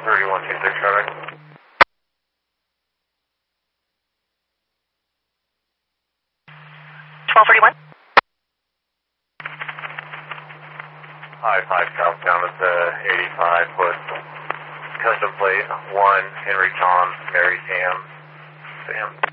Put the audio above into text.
3126, traffic. 1241. Hi, 5 southbound at the 85 with custom plate 1 Henry Tom Mary Sam.